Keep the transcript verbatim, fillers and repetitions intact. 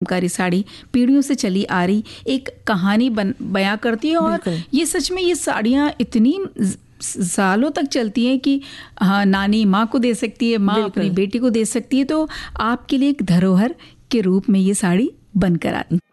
कलमकारी साड़ी पीढ़ियों से चली आ रही एक कहानी बन बयां करती है। और ये सच में ये साड़ियाँ इतनी सालों तक चलती हैं कि हाँ, नानी माँ को दे सकती है, माँ अपनी बेटी को दे सकती है। तो आपके लिए एक धरोहर के रूप में ये साड़ी बनकर आती।